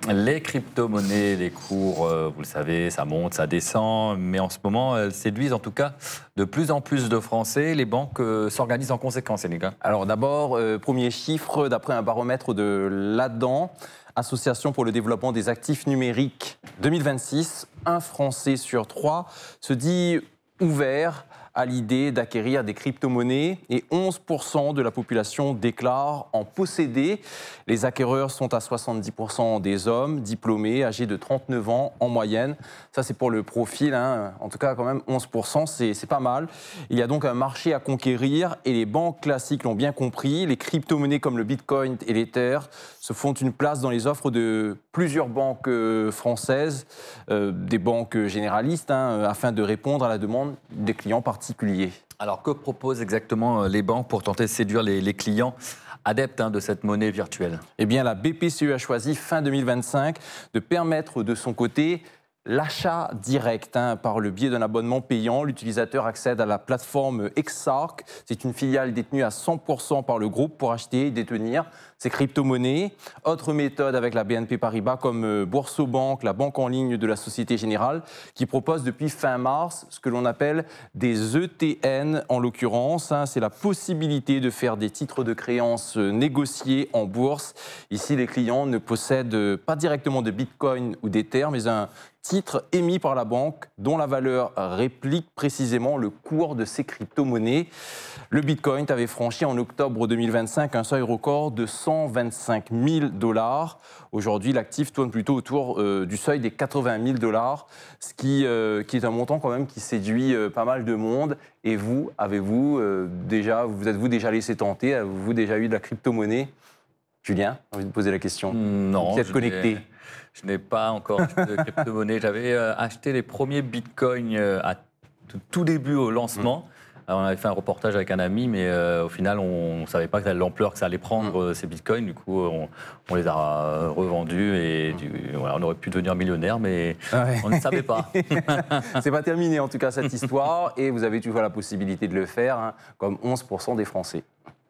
Les crypto-monnaies, les cours, vous le savez, ça monte, ça descend, mais en ce moment, elles séduisent en tout cas de plus en plus de Français. Les banques s'organisent en conséquence, les gars. Alors d'abord, premier chiffre, d'après un baromètre de l'ADAN, Association pour le développement des actifs numériques 2026, un Français sur 3 se dit ouvert à l'idée d'acquérir des crypto-monnaies et 11% de la population déclare en posséder. Les acquéreurs sont à 70% des hommes diplômés, âgés de 39 ans en moyenne. Ça, c'est pour le profil, hein. En tout cas, quand même, 11%, c'est pas mal. Il y a donc un marché à conquérir et les banques classiques l'ont bien compris. Les crypto-monnaies comme le Bitcoin et l'Ether se font une place dans les offres de plusieurs banques françaises, des banques généralistes, hein, afin de répondre à la demande des clients particuliers. Alors, que proposent exactement les banques pour tenter de séduire les clients adeptes de cette monnaie virtuelle? Eh bien, la BPCE a choisi fin 2025 de permettre de son côté l'achat direct, par le biais d'un abonnement payant. L'utilisateur accède à la plateforme Exarch. C'est une filiale détenue à 100% par le groupe pour acheter et détenir ces crypto-monnaies. Autre méthode avec la BNP Paribas comme Boursobank, la banque en ligne de la Société Générale, qui propose depuis fin mars ce que l'on appelle des ETN en l'occurrence. C'est la possibilité de faire des titres de créance négociés en bourse. Ici, les clients ne possèdent pas directement de Bitcoin ou d'Ether, mais un titre émis par la banque dont la valeur réplique précisément le cours de ces crypto-monnaies. Le Bitcoin avait franchi en octobre 2025 un seuil record de 125 000 $. Aujourd'hui, l'actif tourne plutôt autour du seuil des 80 000 $, ce qui est un montant quand même qui séduit pas mal de monde. Et vous, avez-vous êtes-vous déjà laissé tenter? Avez-vous déjà eu de la crypto-monnaie? Julien, j'ai envie de poser la question. Non. Vous êtes connecté? Je n'ai pas encore acheté de crypto-monnaie. J'avais acheté les premiers bitcoins à tout début au lancement. Alors, on avait fait un reportage avec un ami, mais au final, on ne savait pas l'ampleur que ça allait prendre, ces bitcoins. Du coup, on les a revendus et voilà, on aurait pu devenir millionnaire, mais on ne savait pas. C'est pas terminé, en tout cas, cette histoire. Et vous avez toujours la possibilité de le faire, comme 11% des Français.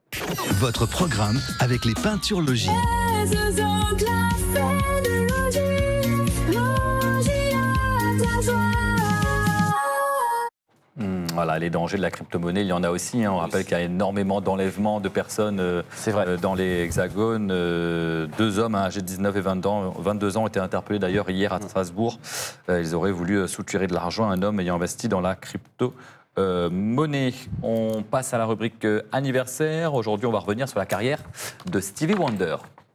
Votre programme avec les peintures Logis. Voilà, les dangers de la crypto-monnaie, il y en a aussi. On rappelle qu'il y a énormément d'enlèvements de personnes dans les hexagones. 2 hommes âgés de 19 et 22 ans ont été interpellés d'ailleurs hier à Strasbourg. Ils auraient voulu soutirer de l'argent à un homme ayant investi dans la crypto-monnaie. On passe à la rubrique anniversaire. Aujourd'hui, on va revenir sur la carrière de Stevie Wonder.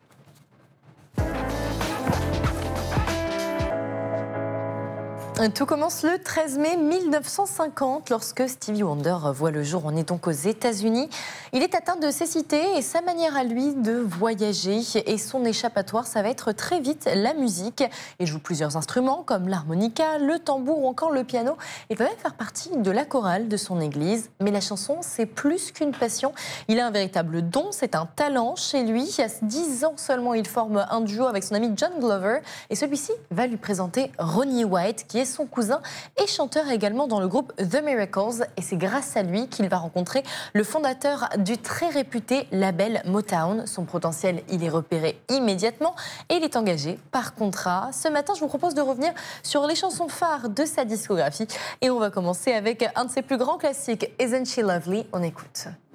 Tout commence le 13 mai 1950 lorsque Stevie Wonder voit le jour. On est donc aux États-Unis. Il est atteint de cécité et sa manière à lui de voyager et son échappatoire, ça va être très vite la musique. Il joue plusieurs instruments comme l'harmonica, le tambour ou encore le piano. Il va même faire partie de la chorale de son église. Mais la chanson, c'est plus qu'une passion. Il a un véritable don, c'est un talent chez lui. À 10 ans seulement, il forme un duo avec son ami John Glover. Et celui-ci va lui présenter Ronnie White, qui est son cousin et chanteur également dans le groupe The Miracles. Et c'est grâce à lui qu'il va rencontrer le fondateur du très réputé label Motown. Son potentiel, il est repéré immédiatement et il est engagé par contrat. Ce matin, je vous propose de revenir sur les chansons phares de sa discographie. Et on va commencer avec un de ses plus grands classiques, Isn't She Lovely? On écoute.